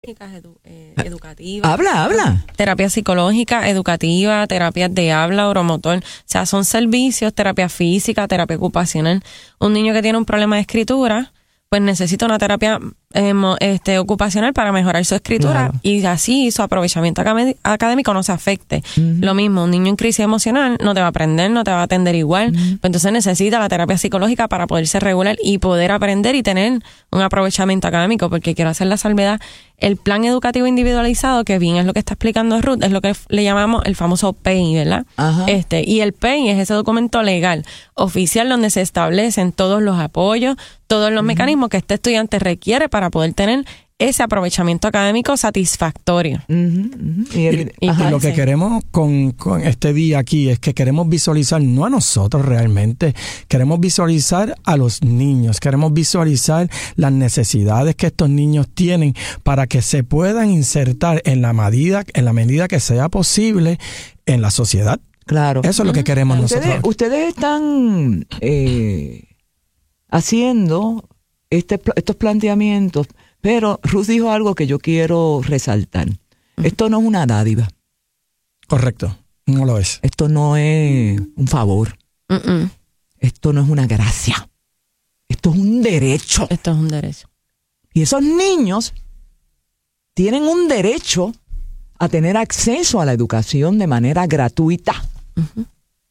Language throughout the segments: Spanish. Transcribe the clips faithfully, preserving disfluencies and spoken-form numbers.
psicológicas, edu, eh, educativas. Habla, habla. Terapia psicológica, educativa, terapias de habla, oromotor. O sea, son servicios, terapia física, terapia ocupacional. Un niño que tiene un problema de escritura, pues necesita una terapia eh, este, ocupacional para mejorar su escritura, claro, y así su aprovechamiento académico no se afecte. Uh-huh. Lo mismo, un niño en crisis emocional no te va a aprender, no te va a atender igual, uh-huh, pues entonces necesita la terapia psicológica para poderse regular y poder aprender y tener un aprovechamiento académico, porque quiero hacer la salvedad, el plan educativo individualizado, que bien es lo que está explicando Ruth, es lo que le llamamos el famoso P E I, ¿verdad? Uh-huh. Este, y el P E I es ese documento legal, oficial, donde se establecen todos los apoyos, todos los uh-huh mecanismos que este estudiante requiere para poder tener ese aprovechamiento académico satisfactorio. Uh-huh, uh-huh. Y, el, y, y lo que queremos con, con este día aquí es que queremos visualizar, no a nosotros realmente, queremos visualizar a los niños, queremos visualizar las necesidades que estos niños tienen para que se puedan insertar en la medida, en la medida que sea posible en la sociedad. Claro. Eso es lo que queremos ustedes, nosotros. Ustedes están eh, haciendo este, estos planteamientos, pero Ruth dijo algo que yo quiero resaltar. Uh-huh. Esto no es una dádiva. Correcto, no lo es. Esto no es un favor. Uh-uh. Esto no es una gracia. Esto es un derecho. Esto es un derecho. Y esos niños tienen un derecho a tener acceso a la educación de manera gratuita. Uh-huh.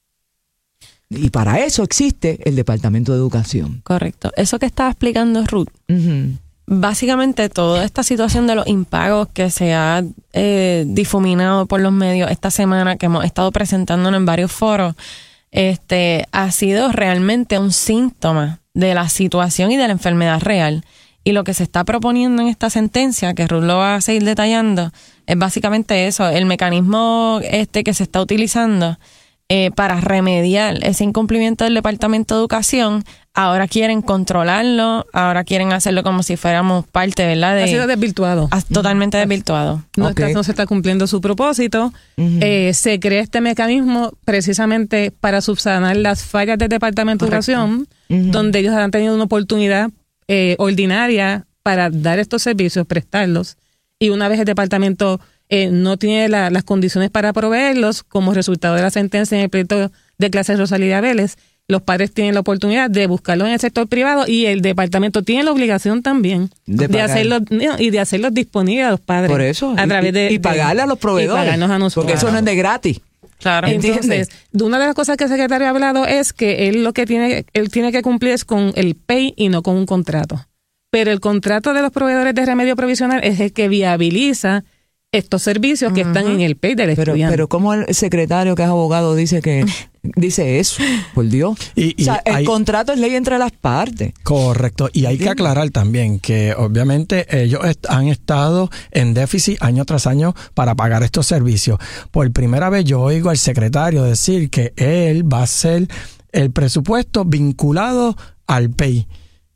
Y para eso existe el Departamento de Educación. Correcto. Eso que estaba explicando Ruth, uh-huh, básicamente toda esta situación de los impagos que se ha eh, difuminado por los medios esta semana, que hemos estado presentándonos en varios foros, este, ha sido realmente un síntoma de la situación y de la enfermedad real. Y lo que se está proponiendo en esta sentencia, que Ruth lo va a seguir detallando, es básicamente eso, el mecanismo este que se está utilizando Eh, para remediar ese incumplimiento del Departamento de Educación. Ahora quieren controlarlo, ahora quieren hacerlo como si fuéramos parte, ¿verdad? De, ha sido desvirtuado. Ha, totalmente uh-huh desvirtuado. No, okay. está, no se está cumpliendo su propósito. Uh-huh. Eh, se crea este mecanismo precisamente para subsanar las fallas del Departamento Correcto. de Educación, uh-huh, donde ellos han tenido una oportunidad eh, ordinaria para dar estos servicios, prestarlos, y una vez el Departamento Eh, no tiene la, las condiciones para proveerlos, como resultado de la sentencia en el pleito de clases Rosalía Vélez, los padres tienen la oportunidad de buscarlos en el sector privado y el departamento tiene la obligación también de, de hacerlos y de hacerlos disponibles a los padres. Por eso. A través de, y, y pagarle a los proveedores. Y pagarnos a nosotros. Porque eso no es de gratis. Claro. Entonces, una de las cosas que el secretario ha hablado es que él lo que tiene, él tiene que cumplir es con el P E I y no con un contrato. Pero el contrato de los proveedores de remedio provisional es el que viabiliza estos servicios que uh-huh están en el P E I del pero, estudiante. Pero ¿cómo el secretario que es abogado dice que dice eso? Por Dios. Y, y o sea, el hay, contrato es ley entre las partes. Correcto. Y hay que aclarar también que obviamente ellos est- han estado en déficit año tras año para pagar estos servicios. Por primera vez yo oigo al secretario decir que él va a hacer el presupuesto vinculado al P E I.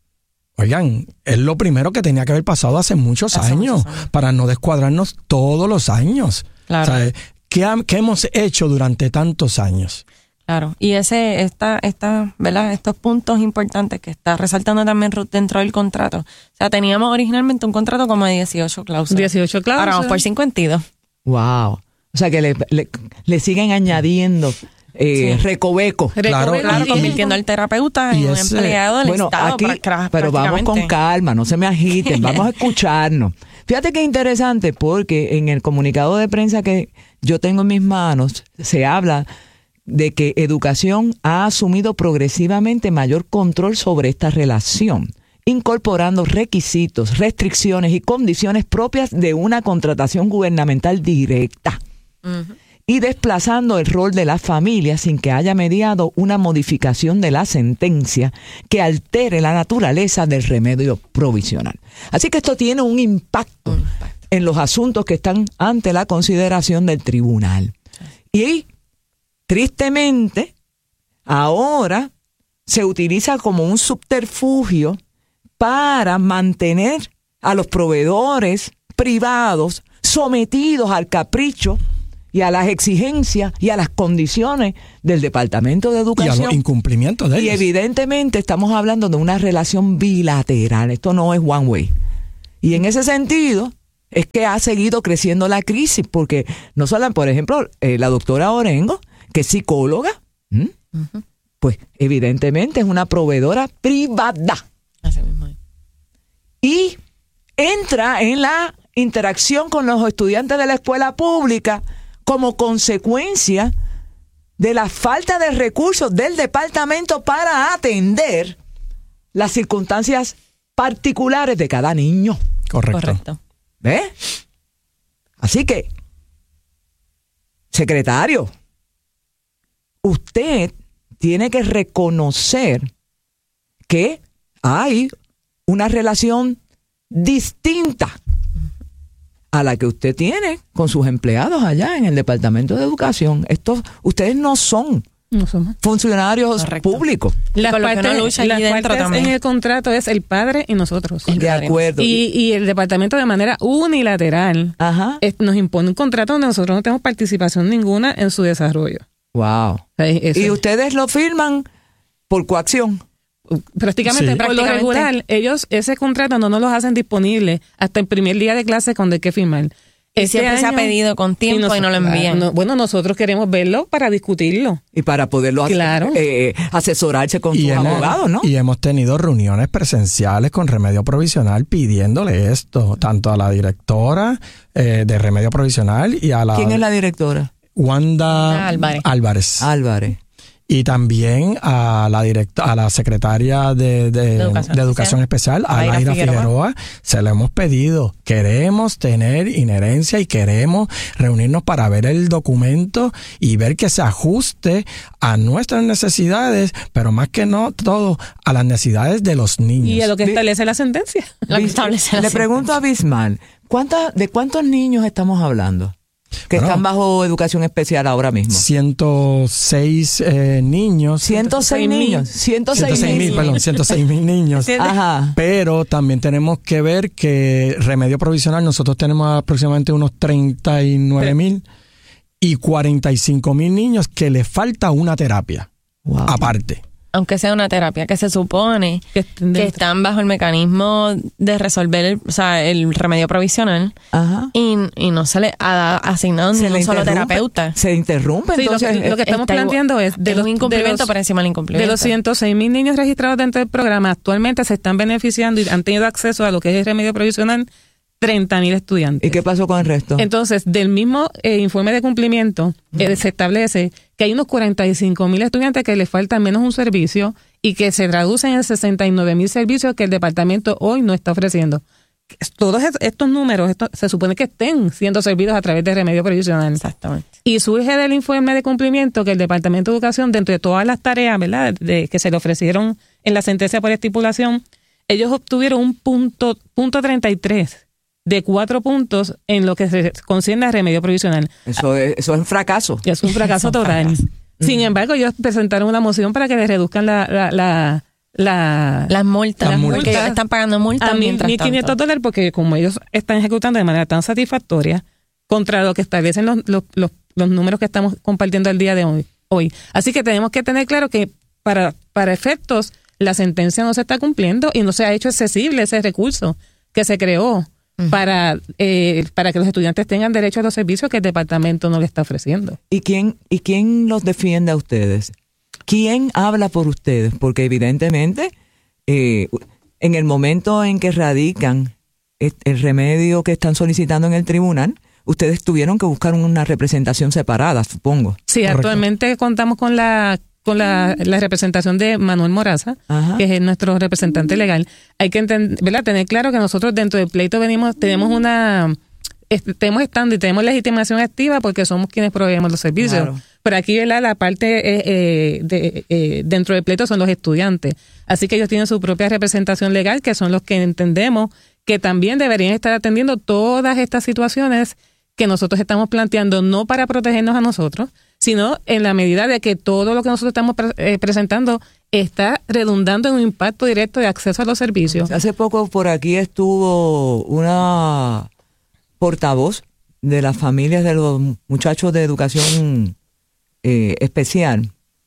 Oigan, es lo primero que tenía que haber pasado hace muchos, hace años, muchos años para no descuadrarnos todos los años. Claro. O sea, ¿qué, ha, ¿Qué hemos hecho durante tantos años? Claro, y ese, esta, esta, ¿verdad? Estos puntos importantes que está resaltando también Ruth dentro del contrato. O sea, teníamos originalmente un contrato como de dieciocho cláusulas. dieciocho cláusulas. Ahora vamos por cincuenta y dos. Wow. O sea, que le, le, le siguen añadiendo eh, sí. recoveco. Claro, claro, convirtiendo al terapeuta en un ese, empleado del bueno, Estado. Aquí, pra, pero vamos con calma, no se me agiten, vamos a escucharnos. Fíjate qué interesante, porque en el comunicado de prensa que yo tengo en mis manos, se habla de que educación ha asumido progresivamente mayor control sobre esta relación, incorporando requisitos, restricciones y condiciones propias de una contratación gubernamental directa. Uh-huh. Y desplazando el rol de la familia sin que haya mediado una modificación de la sentencia que altere la naturaleza del remedio provisional. Así que esto tiene un impacto, un impacto. en los asuntos que están ante la consideración del tribunal. Y, tristemente, ahora se utiliza como un subterfugio para mantener a los proveedores privados sometidos al capricho y a las exigencias y a las condiciones del Departamento de Educación. Y a los incumplimientos de ellos. Y evidentemente estamos hablando de una relación bilateral. Esto no es one way. Y en ese sentido, es que ha seguido creciendo la crisis, porque no solo, por ejemplo, eh, la doctora Orengo, que es psicóloga, ¿m? Uh-huh. pues evidentemente es una proveedora privada. Así mismo. Y entra en la interacción con los estudiantes de la escuela pública como consecuencia de la falta de recursos del departamento para atender las circunstancias particulares de cada niño. Correcto. Correcto. ¿Ves? Así que, secretario, usted tiene que reconocer que hay una relación distinta a la que usted tiene con sus empleados allá en el Departamento de Educación. Estos, ustedes no son no somos funcionarios Correcto. públicos. Las Con lo que partes, uno lucha allí las dentro partes también. en el contrato es el padre y nosotros. De acuerdo. Y, y el departamento de manera unilateral Ajá. es- nos impone un contrato donde nosotros no tenemos participación ninguna en su desarrollo. Wow. O sea, eso Y es- ustedes lo firman por coacción. prácticamente, Sí. por lo Prácticamente. regular, ellos ese contrato no nos los hacen disponible hasta el primer día de clase cuando hay que firmar. Y Este siempre se ha año- pedido con tiempo y, nos- no lo envían. no, bueno, nosotros queremos verlo para discutirlo. Y para poderlo as- Claro. eh, asesorarse con sus hemos, abogados, ¿no? y hemos tenido reuniones presenciales con Remedio Provisional pidiéndole esto, tanto a la directora eh, de Remedio Provisional y a la ¿Quién es la directora? Wanda Álvarez. Álvarez. Álvarez. Y también a la directa, a la secretaria de, de, De Educación de Educación Especial, a Laira Laira Figueroa. Figueroa, se le hemos pedido, queremos tener inherencia y queremos reunirnos para ver el documento y ver que se ajuste a nuestras necesidades, pero más que no todo, a las necesidades de los niños. Y a lo que Bi- establece la sentencia. Lo que Bis- establece la Le sentencia. pregunto a Bismarck, ¿cuánta, ¿de cuántos niños estamos hablando que Bueno. están bajo educación especial ahora mismo? ciento seis eh, niños. ciento seis niños. ciento seis ciento seis mil, mil. perdón, ciento seis mil niños. Ajá. Pero también tenemos que ver que Remedio Provisional, nosotros tenemos aproximadamente unos treinta y nueve mil y cuarenta y cinco mil niños que les falta una terapia Wow. aparte. Aunque sea una terapia que se supone Que estén que dentro. están bajo el mecanismo de resolver el, o sea, el remedio provisional Ajá. y, y no se le ha asignado ni le un solo interrumpe- terapeuta. Se interrumpe, Sí, lo que- entonces. lo que eh, estamos Está igual- planteando es de es los, un incumplimiento de los- por encima del de incumplimiento. los ciento seis mil niños registrados dentro del programa, actualmente se están beneficiando y han tenido acceso a lo que es el remedio provisional treinta mil estudiantes. ¿Y qué pasó con el resto? Entonces, del mismo eh, informe de cumplimiento, eh, se establece que hay unos cuarenta y cinco mil estudiantes que les falta al menos un servicio y que se traducen en sesenta y nueve mil servicios que el departamento hoy no está ofreciendo. Todos est- estos números estos, se supone que estén siendo servidos a través de remedio provisional. Exactamente. Y surge del informe de cumplimiento que el Departamento de Educación, dentro de todas las tareas, ¿verdad?, de, que se le ofrecieron en la sentencia por estipulación, ellos obtuvieron un punto, punto treinta y tres de cuatro puntos en lo que se concierne a remedio provisional. Eso es, eso es un fracaso. Y es un fracaso Es un total. fracaso. Sin embargo, ellos presentaron una moción para que les reduzcan la... la, la, la Las multas, Las multas. porque ellos están pagando multas a mil mientras quinientos tanto. dólares porque como ellos están ejecutando de manera tan satisfactoria contra lo que establecen los, los, los, los números que estamos compartiendo el día de hoy, hoy. Así que tenemos que tener claro que para, para efectos la sentencia no se está cumpliendo y no se ha hecho accesible ese recurso que se creó uh-huh. para, eh, para que los estudiantes tengan derecho a los servicios que el departamento no le está ofreciendo. ¿Y quién, ¿Y quién los defiende a ustedes? ¿Quién habla por ustedes? Porque evidentemente, eh, en el momento en que radican el remedio que están solicitando en el tribunal, ustedes tuvieron que buscar una representación separada, supongo. Sí, Correcto. actualmente contamos con la con la, la representación de Manuel Moraza, Ajá. que es nuestro representante legal. Hay que entender, ¿verdad? Tener claro que nosotros dentro del pleito venimos, tenemos una, est- tenemos estando y tenemos legitimación activa porque somos quienes proveemos los servicios. Claro. Pero aquí, ¿verdad?, la parte eh, eh, de, eh, dentro del pleito son los estudiantes. Así que ellos tienen su propia representación legal, que son los que entendemos que también deberían estar atendiendo todas estas situaciones que nosotros estamos planteando, no para protegernos a nosotros, sino en la medida de que todo lo que nosotros estamos pre- eh, presentando está redundando en un impacto directo de acceso a los servicios. Hace poco por aquí estuvo una portavoz de las familias de los muchachos de educación eh, especial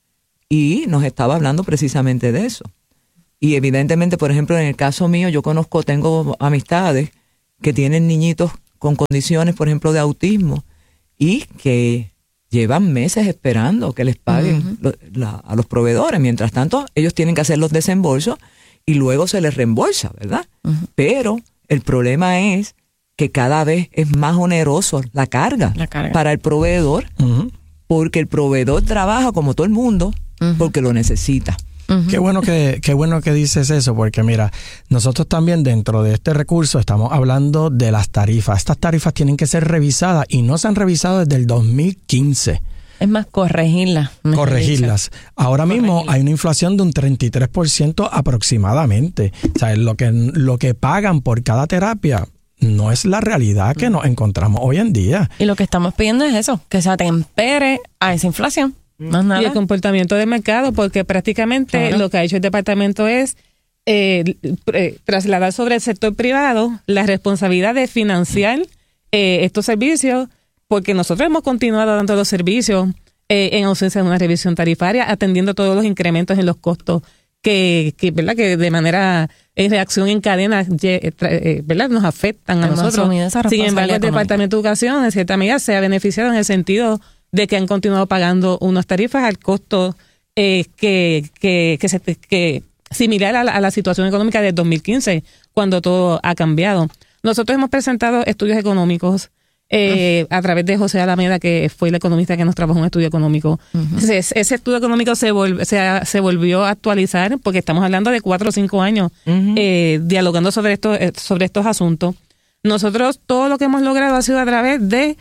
y nos estaba hablando precisamente de eso. Y evidentemente, por ejemplo, en el caso mío, yo conozco, tengo amistades que tienen niñitos con condiciones, por ejemplo, de autismo, y que llevan meses esperando que les paguen uh-huh. lo, la, a los proveedores. Mientras tanto, ellos tienen que hacer los desembolsos y luego se les reembolsa, ¿verdad? Uh-huh. Pero el problema es que cada vez es más oneroso la carga, la carga. para el proveedor, uh-huh. porque el proveedor trabaja como todo el mundo, uh-huh. porque lo necesita. Uh-huh. Qué bueno que qué bueno que dices eso, porque mira, nosotros también dentro de este recurso estamos hablando de las tarifas. Estas tarifas tienen que ser revisadas y no se han revisado desde el dos mil quince. Es más, corregirlas. Corregirlas. Ahora Corregirla. mismo hay una inflación de un treinta y tres por ciento aproximadamente. O sea, lo que, lo que pagan por cada terapia no es la realidad que nos encontramos hoy en día. Y lo que estamos pidiendo es eso, que se atempere a esa inflación. Más nada. Y el comportamiento del mercado, porque prácticamente claro. lo que ha hecho el departamento es eh, eh, trasladar sobre el sector privado la responsabilidad de financiar eh, estos servicios, porque nosotros hemos continuado dando los servicios eh, en ausencia de una revisión tarifaria, atendiendo todos los incrementos en los costos que, que verdad que de manera en reacción en cadena eh, verdad nos afectan a nosotros. Sin embargo, el Departamento de Educación en cierta medida se ha beneficiado en el sentido de que han continuado pagando unas tarifas al costo eh, que, que, que, se, que similar a la, a la situación económica del dos mil quince, cuando todo ha cambiado. Nosotros hemos presentado estudios económicos eh, uh-huh. a través de José Alameda, que fue el economista que nos trabajó un estudio económico. Uh-huh. Ese, ese estudio económico se, vol, se, se volvió a actualizar, porque estamos hablando de cuatro o cinco años uh-huh. eh, dialogando sobre, esto, sobre estos asuntos. Nosotros todo lo que hemos logrado ha sido a través de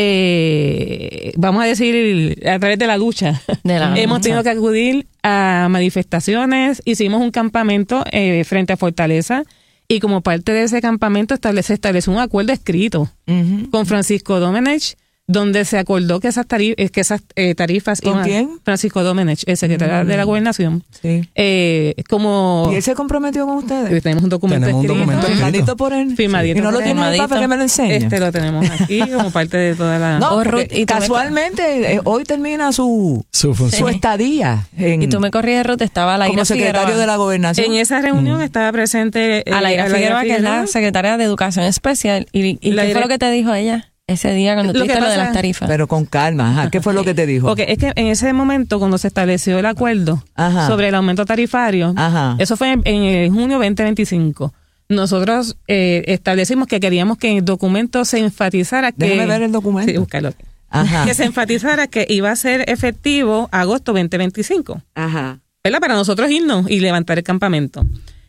Eh, vamos a decir, a través de la lucha. De la Hemos lucha. tenido que acudir a manifestaciones, hicimos un campamento eh, frente a Fortaleza, y como parte de ese campamento establece, estableció un acuerdo escrito uh-huh. con Francisco Domenech, donde se acordó que esas, tarif que esas eh, tarifas... ¿Con quién? Francisco Domenech, el secretario uh-huh. de la Gobernación. Sí. Eh, como, ¿Y él se comprometió con ustedes? Tenemos un documento tenemos escrito. Un documento firmadito por él. Firmadito. ¿Y no lo tiene en el papel que me lo enseñe? Este lo tenemos aquí como parte de toda la... No, oh, Ruth, y casualmente eh, hoy termina su, su, su estadía. En, y tú me corrías, Ruth, estaba la como secretario Figueroa. de la Gobernación. En esa reunión mm. estaba presente... Eh, a la Ira Figueroa, que es la secretaria de Educación Especial. ¿Y, y qué fue lo que te dijo ella ese día cuando tú dijiste lo de las tarifas? Pero con calma, ajá. ¿Qué fue lo que te dijo? Porque es que en ese momento, cuando se estableció el acuerdo ajá. sobre el aumento tarifario, ajá. eso fue en, en junio veinte veinticinco. Nosotros eh, establecimos que queríamos que en el documento se enfatizara que... Déjame ver el documento. Sí, búscalo. Ajá. Que se enfatizara que iba a ser efectivo agosto veinte veinticinco. Ajá. ¿Verdad? Para nosotros irnos y levantar el campamento.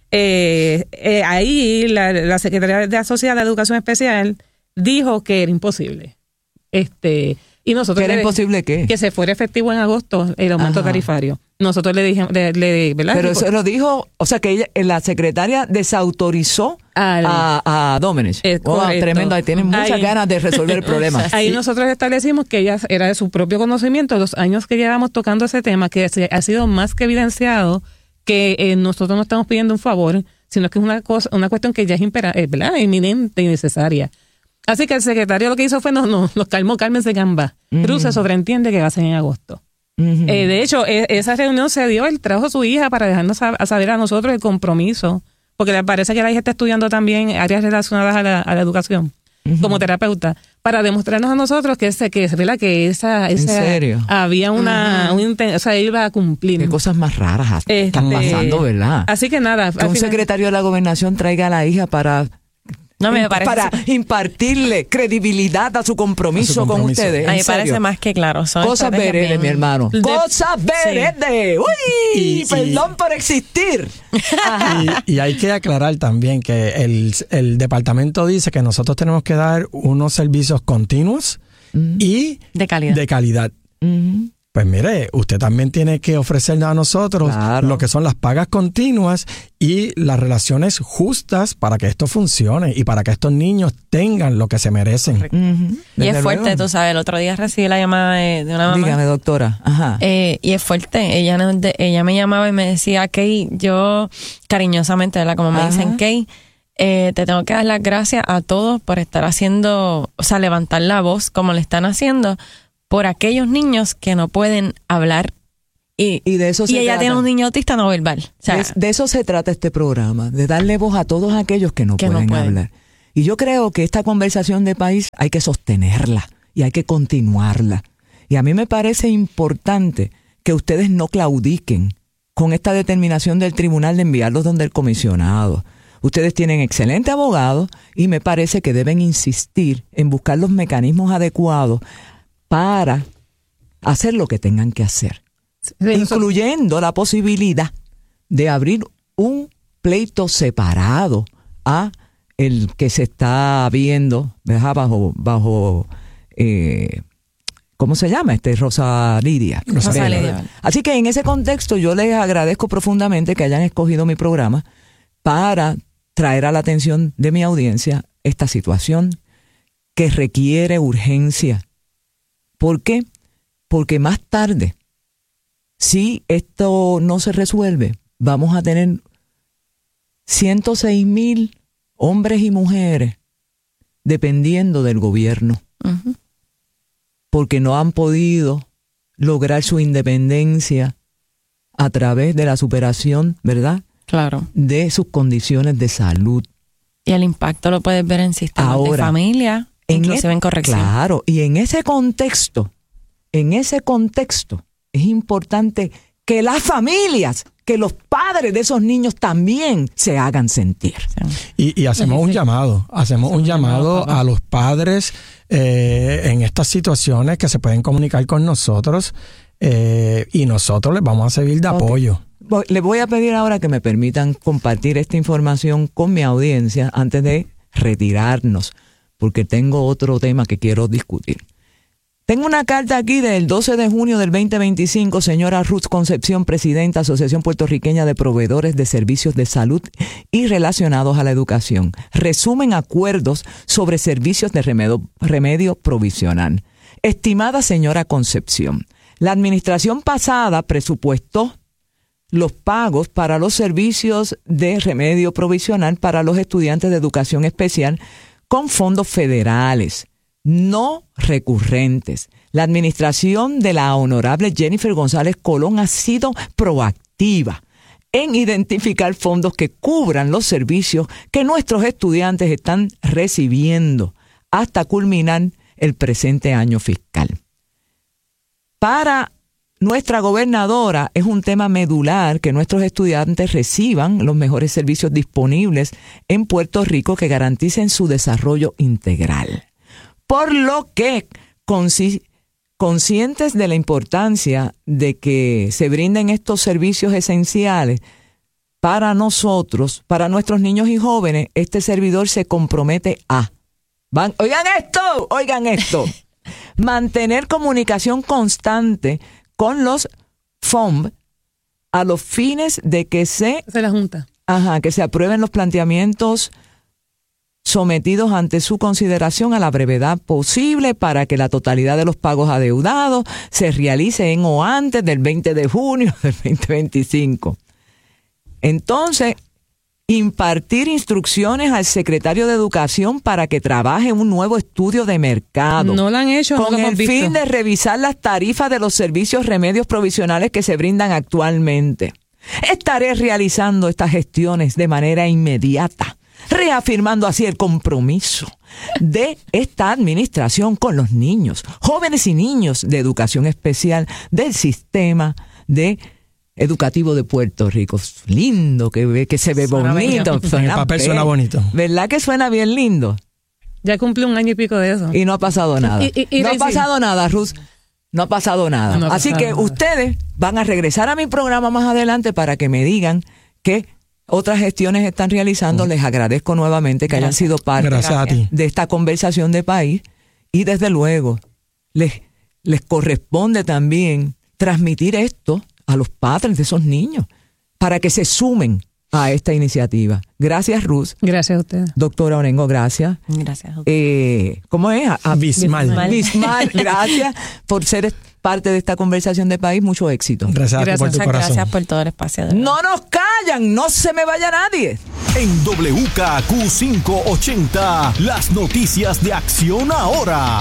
Eh, eh, ahí la, la Secretaría de Asociada de Educación Especial dijo que era imposible. Este, y nosotros ¿Era le, imposible qué? Que se fuera efectivo en agosto el aumento Ajá. tarifario. Nosotros le dijimos, le, le, ¿verdad? Pero eso lo dijo, o sea que ella, la secretaria desautorizó Al, a, a Domenech. Oh, tremendo, ahí tienen muchas ahí, ganas de resolver el problema. Ahí sí. nosotros establecimos que ella era de su propio conocimiento, los años que llevamos tocando ese tema, que se, ha sido más que evidenciado que eh, nosotros no estamos pidiendo un favor, sino que es una cosa, una cuestión que ya es impera, eh, ¿verdad? Inminente y necesaria. Así que el secretario lo que hizo fue, no, no, nos calmó, cálmense gamba. Uh-huh. Cruz se sobreentiende que va a ser en agosto. Uh-huh. eh, de hecho, eh, esa reunión se dio, él trajo a su hija para dejarnos a, a saber a nosotros el compromiso, porque le parece que la hija está estudiando también áreas relacionadas a la, a la educación, uh-huh. como terapeuta, para demostrarnos a nosotros que ese, que, ¿verdad? que esa, esa ¿En serio? había una, uh-huh. un, o sea, iba a cumplir. Qué cosas más raras este, están pasando, ¿verdad? Así que nada. Que un final, secretario de la Gobernación traiga a la hija para... No, me parece para impartirle credibilidad a su compromiso, a su compromiso. con ustedes. A mí me parece más que claro. Son Cosas veredes, mi hermano. De, Cosas veredes. Sí. Uy, y, perdón y, por existir. y, y hay que aclarar también que el, el departamento dice que nosotros tenemos que dar unos servicios continuos mm. y de calidad. De calidad. Mm. Pues mire, usted también tiene que ofrecerle a nosotros claro. lo que son las pagas continuas y las relaciones justas para que esto funcione y para que estos niños tengan lo que se merecen. Uh-huh. Y es fuerte, luego. Tú sabes, el otro día recibí la llamada de, de una mamá. Dígame, doctora. Ajá. Eh, y es fuerte. Ella, ella me llamaba y me decía, Kay, yo cariñosamente, ¿verdad? Como me Ajá. dicen, Kay, eh, te tengo que dar las gracias a todos por estar haciendo, o sea, levantar la voz como le están haciendo, por aquellos niños que no pueden hablar y, y de eso se y ella trata. Tiene un niño autista no verbal. O sea, de, de eso se trata este programa, de darle voz a todos aquellos que no, que pueden, no pueden hablar. Y yo creo que esta conversación de país hay que sostenerla y hay que continuarla. Y a mí me parece importante que ustedes no claudiquen con esta determinación del tribunal de enviarlos donde el comisionado. Ustedes tienen excelente abogado y me parece que deben insistir en buscar los mecanismos adecuados para hacer lo que tengan que hacer, sí, incluyendo la posibilidad de abrir un pleito separado a el que se está viendo, ¿verdad? bajo bajo eh, ¿cómo se llama? Este Rosa Lidia. Rosa Lidia. Así que en ese contexto yo les agradezco profundamente que hayan escogido mi programa para traer a la atención de mi audiencia esta situación que requiere urgencia. ¿Por qué? Porque más tarde, si esto no se resuelve, vamos a tener ciento seis mil hombres y mujeres dependiendo del gobierno. Uh-huh. Porque no han podido lograr su independencia a través de la superación, ¿verdad? Claro. De sus condiciones de salud. Y el impacto lo puedes ver en sistemas Ahora, de familia, en inclusive e- en corrección. Claro, y en ese contexto, en ese contexto, es importante que las familias, que los padres de esos niños también se hagan sentir. Y, y hacemos un llamado, hacemos un llamado a los padres eh, en estas situaciones que se pueden comunicar con nosotros eh, y nosotros les vamos a servir de okay. apoyo. Les voy a pedir ahora que me permitan compartir esta información con mi audiencia antes de retirarnos, porque tengo otro tema que quiero discutir. Tengo una carta aquí del doce de junio del veinte veinticinco, señora Ruth Concepción, presidenta, Asociación Puertorriqueña de Proveedores de Servicios de Salud y relacionados a la educación. Resumen acuerdos sobre servicios de remedio, remedio provisional. Estimada señora Concepción, la administración pasada presupuestó los pagos para los servicios de remedio provisional para los estudiantes de educación especial con fondos federales, no recurrentes. La administración de la honorable Jennifer González Colón ha sido proactiva en identificar fondos que cubran los servicios que nuestros estudiantes están recibiendo hasta culminar el presente año fiscal. Para nuestra gobernadora es un tema medular que nuestros estudiantes reciban los mejores servicios disponibles en Puerto Rico que garanticen su desarrollo integral. Por lo que, consci- conscientes de la importancia de que se brinden estos servicios esenciales para nosotros, para nuestros niños y jóvenes, este servidor se compromete a, van, oigan esto, oigan esto, mantener comunicación constante con los F O M a los fines de que se, se la Junta. Ajá, que se aprueben los planteamientos sometidos ante su consideración a la brevedad posible para que la totalidad de los pagos adeudados se realice en o antes del veinte de junio del veinte veinticinco. Entonces, impartir instrucciones al secretario de Educación para que trabaje un nuevo estudio de mercado. No lo han hecho, con no lo el hemos fin visto. de revisar las tarifas de los servicios remedios provisionales que se brindan actualmente. Estaré realizando estas gestiones de manera inmediata, reafirmando así el compromiso de esta administración con los niños, jóvenes y niños de educación especial del sistema de educativo de Puerto Rico. Lindo, que, que se ve Suena bonito. bello. Suena En el papel be- suena bonito. ¿Verdad que suena bien lindo? Ya cumple un año y pico de eso. Y no ha pasado nada. Y- y- y no ha Daisy. pasado nada, Ruth. No ha pasado nada. No ha Así pasado que nada. ustedes van a regresar a mi programa más adelante para que me digan qué otras gestiones están realizando. Les agradezco nuevamente que hayan Gracias. sido parte Gracias a ti. de esta conversación de país. Y desde luego, les, les corresponde también transmitir esto a los padres de esos niños para que se sumen a esta iniciativa. Gracias, Ruth. Gracias a ustedes. Doctora Orengo, gracias. Gracias. Eh, ¿Cómo es? A- a- Bismal. Bismal, gracias por ser parte de esta conversación de país. Mucho éxito. Gracias a ti por Gracias. tu Muchas corazón. gracias por todo el espacio. de No nos callan, no se me vaya nadie. En W K Q cinco ochenta, las noticias de Acción Ahora.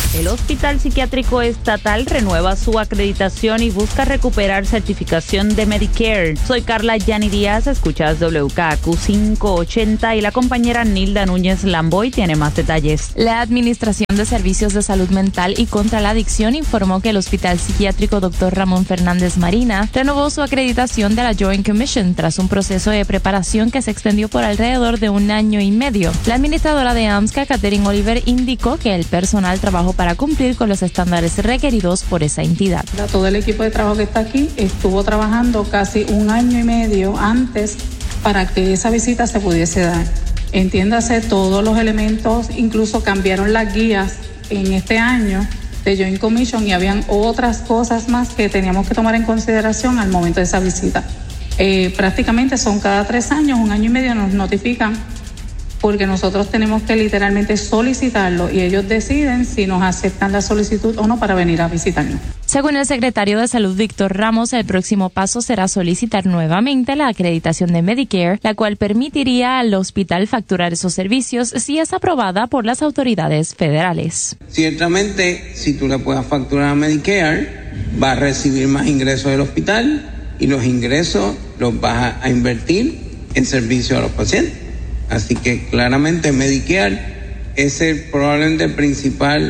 El Hospital Psiquiátrico Estatal renueva su acreditación y busca recuperar certificación de Medicare. Soy Carla Yani Díaz, escuchas W K A Q quinientos ochenta y la compañera Nilda Núñez Lamboy tiene más detalles. La Administración de Servicios de Salud Mental y contra la Adicción informó que el Hospital Psiquiátrico doctor Ramón Fernández Marina renovó su acreditación de la Joint Commission tras un proceso de preparación que se extendió por alrededor de un año y medio. La administradora de AMSCA, Catherine Oliver, indicó que el personal trabajó para cumplir con los estándares requeridos por esa entidad. Todo el equipo de trabajo que está aquí estuvo trabajando casi un año y medio antes para que esa visita se pudiese dar. Entiéndase, todos los elementos, incluso cambiaron las guías en este año de Joint Commission y habían otras cosas más que teníamos que tomar en consideración al momento de esa visita. Eh, prácticamente son cada tres años, un año y medio nos notifican porque nosotros tenemos que literalmente solicitarlo y ellos deciden si nos aceptan la solicitud o no para venir a visitarnos. Según el secretario de Salud Víctor Ramos, el próximo paso será solicitar nuevamente la acreditación de Medicare, la cual permitiría al hospital facturar esos servicios si es aprobada por las autoridades federales. Ciertamente, si tú le puedes facturar a Medicare, va a recibir más ingresos del hospital y los ingresos los vas a invertir en servicio a los pacientes. Así que claramente Medicare es el, probablemente el principal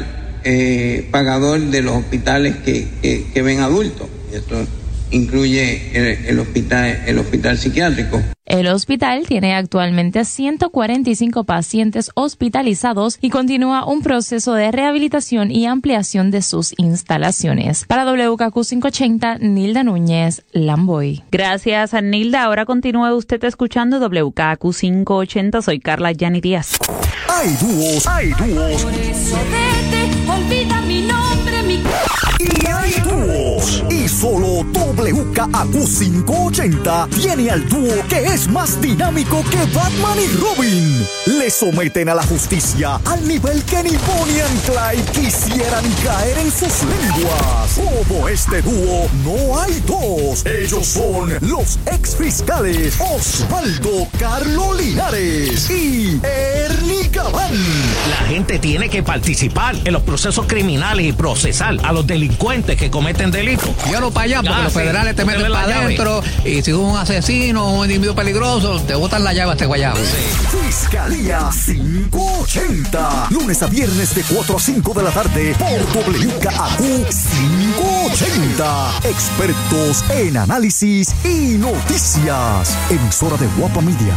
eh, pagador de los hospitales que, que, que ven adultos. Esto incluye el, el hospital, el hospital psiquiátrico. El hospital tiene actualmente ciento cuarenta y cinco pacientes hospitalizados y continúa un proceso de rehabilitación y ampliación de sus instalaciones. Para W K A Q quinientos ochenta, Nilda Núñez Lamboy. Gracias, Nilda. Ahora continúe usted escuchando W K A Q quinientos ochenta. Soy Carla Yani Díaz. Hay dúos, hay dúos. Por eso vete, olvida mi nombre, mi... Y hay dúos. Y solo W K A Q quinientos ochenta tiene al dúo que es más dinámico que Batman y Robin. Le someten a la justicia al nivel que ni Bonnie and Clyde quisieran caer en sus lenguas. Como este dúo, no hay dos. Ellos son los ex fiscales Osvaldo Carlo Linares y Ernie Gabán. La gente tiene que participar en los procesos criminales y procesar a los delincuentes que cometen delitos. Yo no para allá, porque ah, los sí. federales te meten para adentro y si tú eres un asesino o un individuo peligroso, te botan la llave a este guayabo. Sí. Fiscalía quinientos ochenta. Lunes a viernes de cuatro a cinco de la tarde por W K A Q quinientos ochenta. Expertos en análisis y noticias. Emisora de Guapa Media.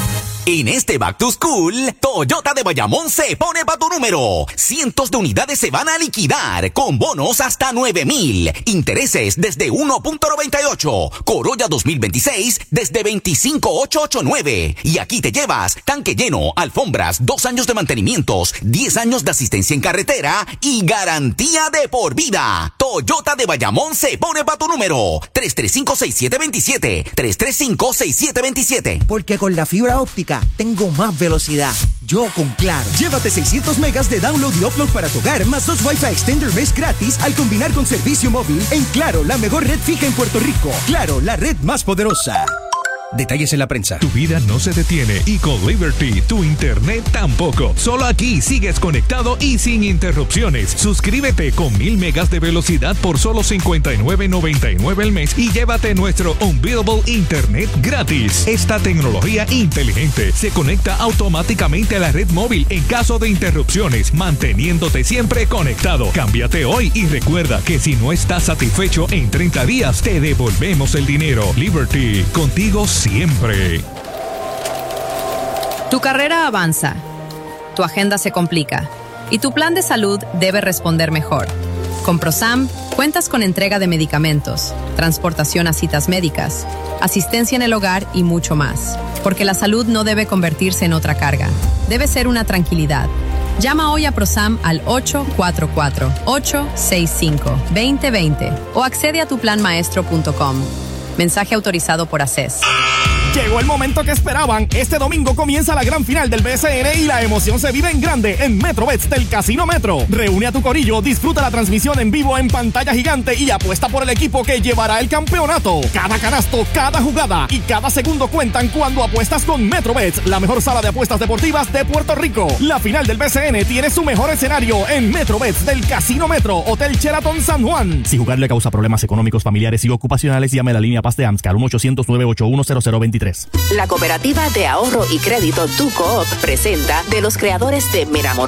En este Back to School, Toyota de Bayamón se pone pa' tu número. Cientos de unidades se van a liquidar con bonos hasta nueve mil. Intereses desde uno punto noventa y ocho. Corolla dos mil veintiséis desde veinticinco mil ochocientos ochenta y nueve. Y aquí te llevas tanque lleno, alfombras, dos años de mantenimientos, diez años de asistencia en carretera y garantía de por vida. Toyota de Bayamón se pone pa' tu número. tres tres cinco, seis siete dos siete. tres tres cinco, seis siete dos siete. Porque con la fibra óptica tengo más velocidad. Yo con Claro. Llévate seiscientos megas de download y upload para tu hogar, más dos Wi-Fi Extender Mesh gratis al combinar con servicio móvil en Claro, la mejor red fija en Puerto Rico. Claro, la red más poderosa. Detalles en la prensa. Tu vida no se detiene y con Liberty tu internet tampoco. Solo aquí sigues conectado y sin interrupciones. Suscríbete con mil megas de velocidad por solo cincuenta y nueve noventa y nueve al mes y llévate nuestro Unbeatable Internet gratis. Esta tecnología inteligente se conecta automáticamente a la red móvil en caso de interrupciones, manteniéndote siempre conectado. Cámbiate hoy y recuerda que si no estás satisfecho en treinta días te devolvemos el dinero. Liberty, contigo siempre. Tu carrera avanza, tu agenda se complica y tu plan de salud debe responder mejor. Con ProSam cuentas con entrega de medicamentos, transportación a citas médicas, asistencia en el hogar y mucho más. Porque la salud no debe convertirse en otra carga, debe ser una tranquilidad. Llama hoy a ProSam al ocho cuatro cuatro, ocho seis cinco, dos cero dos cero o accede a tu plan maestro punto com. Mensaje autorizado por A C E S. Llegó el momento que esperaban. Este domingo comienza la gran final del B C N y la emoción se vive en grande en MetroBets del Casino Metro. Reúne a tu corillo, disfruta la transmisión en vivo en pantalla gigante y apuesta por el equipo que llevará el campeonato. Cada canasto, cada jugada y cada segundo cuentan cuando apuestas con MetroBets, la mejor sala de apuestas deportivas de Puerto Rico. La final del B C N tiene su mejor escenario en MetroBets del Casino Metro, Hotel Sheraton San Juan. Si jugar le causa problemas económicos, familiares y ocupacionales, llame a la línea Paz de AMSCA al uno ochocientos, nueve ocho uno, cero cero dos tres. La Cooperativa de Ahorro y Crédito Tu Coop presenta de los creadores de Meramor